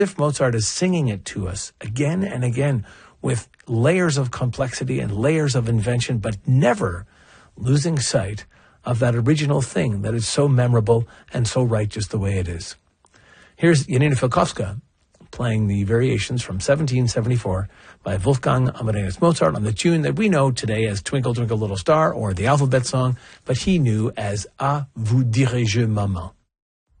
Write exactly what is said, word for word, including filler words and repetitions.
if Mozart is singing it to us again and again with layers of complexity and layers of invention, but never losing sight of that original thing that is so memorable and so right just the way it is. Here's Janina Filkowska playing the variations from seventeen seventy-four by Wolfgang Amadeus Mozart on the tune that we know today as Twinkle, Twinkle, Little Star or the Alphabet Song, but he knew as A vous dirai-je, maman.